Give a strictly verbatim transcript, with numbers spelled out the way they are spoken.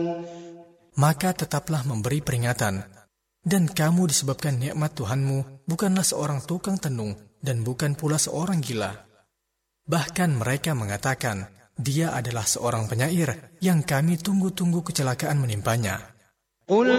Maka tetaplah memberi peringatan, dan kamu disebabkan nikmat Tuhanmu bukanlah seorang tukang tenung dan bukan pula seorang gila. Bahkan mereka mengatakan, dia adalah seorang penyair yang kami tunggu-tunggu kecelakaan menimpanya. قل